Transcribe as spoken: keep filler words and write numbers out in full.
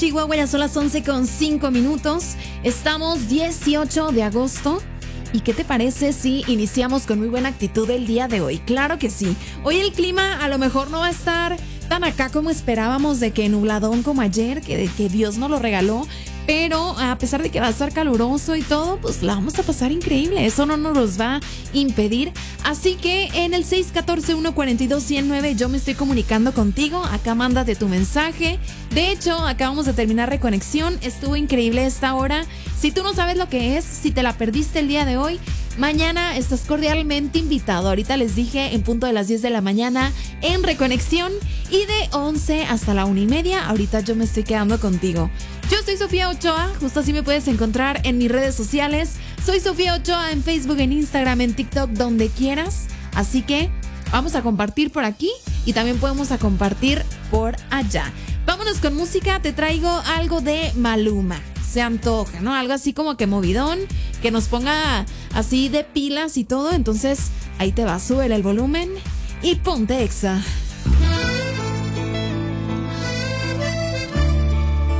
Chihuahua, ya son las once con cinco minutos. Estamos dieciocho de agosto. ¿Y qué te parece si iniciamos con muy buena actitud el día de hoy? Claro que sí. Hoy el clima a lo mejor no va a estar tan acá como esperábamos, de que nubladón como ayer, que, de que Dios nos lo regaló. Pero a pesar de que va a estar caluroso y todo, pues la vamos a pasar increíble. Eso no nos los va a impedir. Así que en el seis uno cuatro, uno cuatro dos, uno cero nueve yo me estoy comunicando contigo. Acá mándate tu mensaje. De hecho, acabamos de terminar Reconexión. Estuvo increíble esta hora. Si tú no sabes lo que es, si te la perdiste el día de hoy, mañana estás cordialmente invitado. Ahorita les dije, en punto de las diez de la mañana en Reconexión, y de once hasta la una y media, ahorita yo me estoy quedando contigo. Yo soy Sofía Ochoa, justo así me puedes encontrar en mis redes sociales. Soy Sofía Ochoa en Facebook, en Instagram, en TikTok, donde quieras. Así que vamos a compartir por aquí y también podemos a compartir por allá. Vámonos con música, te traigo algo de Maluma. Se antoja, ¿no? Algo así como que movidón, que nos ponga así de pilas y todo. Entonces, ahí te va, súbele el volumen y ponte Exa.